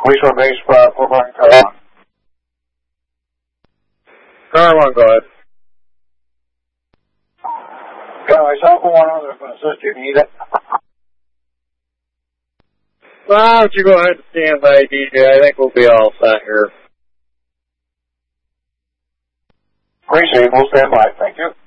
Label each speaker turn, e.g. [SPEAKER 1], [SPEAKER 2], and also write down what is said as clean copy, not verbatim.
[SPEAKER 1] Police base 4 car 1.
[SPEAKER 2] Car 1, go ahead.
[SPEAKER 1] Got myself one on there, but since you need it.
[SPEAKER 2] Why don't you go ahead and stand by, DJ? I think we'll be all set here.
[SPEAKER 1] Appreciate it. We'll stand by. Thank you.